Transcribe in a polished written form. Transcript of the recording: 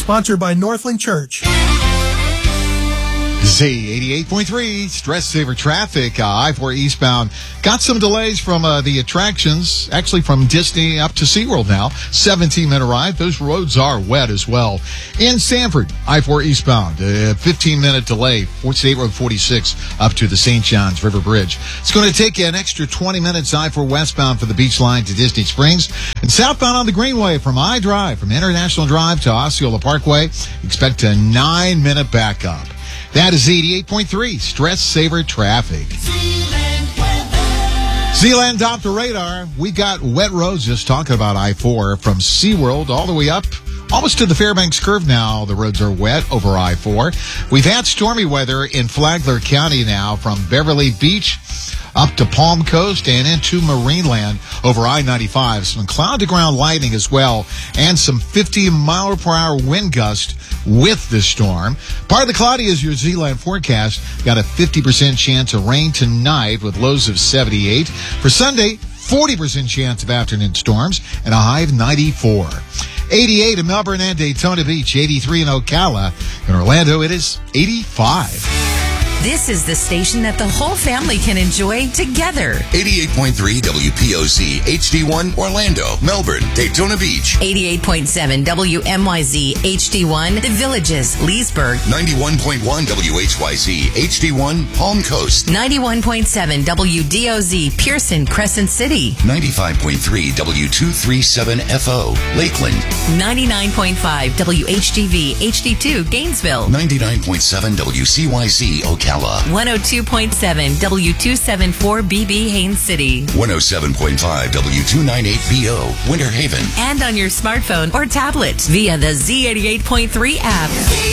Sponsored by Northland Church. Z88.3, Stress Saver Traffic, I-4 eastbound. Got some delays from the attractions, actually from Disney up to SeaWorld now. 17-minute ride. Those roads are wet as well. In Sanford, I-4 eastbound, 15-minute delay, State Road 46 up to the St. John's River Bridge. It's going to take you an extra 20 minutes I-4 westbound for the beach line to Disney Springs. And southbound on the Greenway from I-Drive, from International Drive to Osceola Parkway, expect a 9-minute backup. That is 88.3 Stress Saver Traffic. Zealand off the radar. We got wet roads just talking about I-4 from SeaWorld all the way up almost to the Fairbanks Curve now. The roads are wet over I-4. We've had stormy weather in Flagler County now from Beverly Beach up to Palm Coast and into Marineland over I-95. Some cloud-to-ground lightning as well, and some 50-mile-per-hour wind gust with the storm. Part of the cloudy is your Zealand forecast. Got a 50% chance of rain tonight with lows of 78. For Sunday, 40% chance of afternoon storms and a high of 94. 88 in Melbourne and Daytona Beach, 83 in Ocala. In Orlando, it is 85. This is the station that the whole family can enjoy together. 88.3 WPOC HD1 Orlando, Melbourne, Daytona Beach. 88.7 WMYZ HD1 The Villages, Leesburg. 91.1 WHYZ HD1 Palm Coast. 91.7 WDOZ Pearson, Crescent City. 95.3 W237FO Lakeland. 99.5 WHGV HD2 Gainesville. 99.7 WCYZ Ocala. 102.7 W274BB Haines City. 107.5 W298BO Winter Haven. And on your smartphone or tablet via the Z88.3 app.